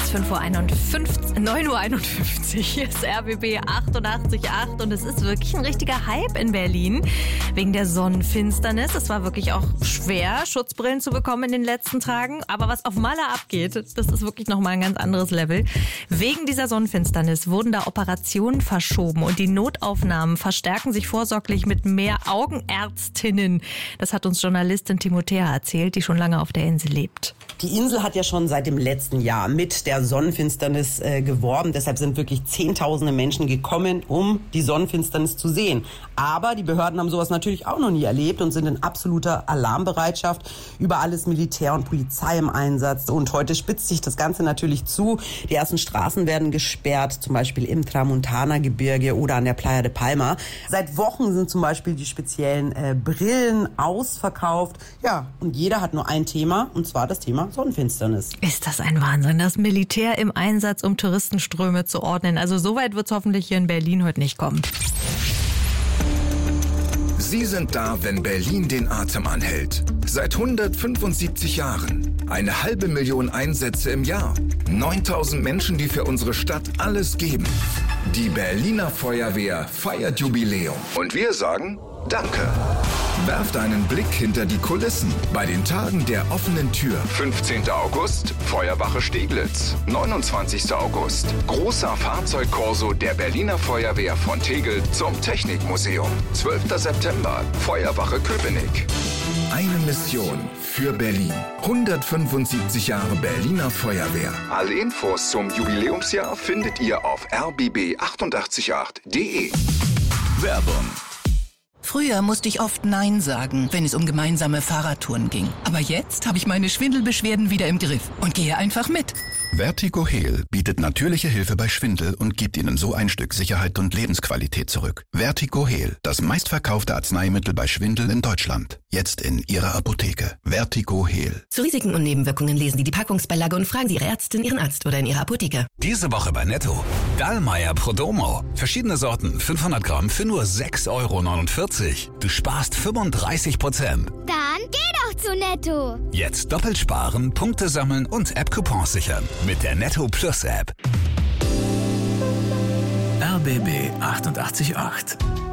ist 9:51 Uhr. Hier ist RBB 88.8 und es ist wirklich ein richtiger Hype in Berlin wegen der Sonnenfinsternis. Es war wirklich auch schwer, Schutzbrillen zu bekommen in den letzten Tagen. Aber was auf Malle abgeht, das ist wirklich nochmal ein ganz anderes Level. Wegen dieser Sonnenfinsternis wurden da Operationen verschoben und die Notaufnahmen verstärken sich vorsorglich mit mehr Augenärztinnen. Das hat uns Journalistin Timothea erzählt, die schon lange auf der Insel lebt. Die Insel hat ja schon seit dem letzten Jahr mit der Sonnenfinsternis geworben. Deshalb sind wirklich Zehntausende Menschen gekommen, um die Sonnenfinsternis zu sehen. Aber die Behörden haben sowas natürlich auch noch nie erlebt und sind in absoluter Alarmbereitschaft. Überall ist Militär und Polizei im Einsatz. Und heute spitzt sich das Ganze natürlich zu. Die ersten Straßen werden gesperrt, zum Beispiel im Tramontana-Gebirge oder an der Playa de Palma. Seit Wochen sind zum Beispiel die speziellen Brillen ausverkauft. Ja, und jeder hat nur ein Thema, und zwar das Thema Sonnenfinsternis. Ist das ein Wahnsinn, das Militär im Einsatz, um Touristenströme zu ordnen. Also so weit wird es hoffentlich hier in Berlin heute nicht kommen. Sie sind da, wenn Berlin den Atem anhält. Seit 175 Jahren. 500.000 Einsätze im Jahr. 9.000 Menschen, die für unsere Stadt alles geben. Die Berliner Feuerwehr feiert Jubiläum. Und wir sagen Danke. Werft einen Blick hinter die Kulissen bei den Tagen der offenen Tür. 15. August, Feuerwache Steglitz. 29. August, großer Fahrzeugkorso der Berliner Feuerwehr von Tegel zum Technikmuseum. 12. September, Feuerwache Köpenick. Eine Mission für Berlin. 175 Jahre Berliner Feuerwehr. Alle Infos zum Jubiläumsjahr findet ihr auf rbb888.de. Werbung. Früher musste ich oft Nein sagen, wenn es um gemeinsame Fahrradtouren ging. Aber jetzt habe ich meine Schwindelbeschwerden wieder im Griff und gehe einfach mit. Vertigo Heal bietet natürliche Hilfe bei Schwindel und gibt Ihnen so ein Stück Sicherheit und Lebensqualität zurück. Vertigo Heal, das meistverkaufte Arzneimittel bei Schwindel in Deutschland. Jetzt in Ihrer Apotheke. Vertigo Heal. Zu Risiken und Nebenwirkungen lesen Sie die Packungsbeilage und fragen Sie Ihre Ärztin, Ihren Arzt oder in Ihrer Apotheke. Diese Woche bei Netto. Dallmayr Prodomo. Verschiedene Sorten, 500 Gramm für nur 6,49 Euro. Du sparst 35%. Dann geh doch zu Netto. Jetzt doppelt sparen, Punkte sammeln und App-Coupons sichern. Mit der Netto Plus App. RBB 88.8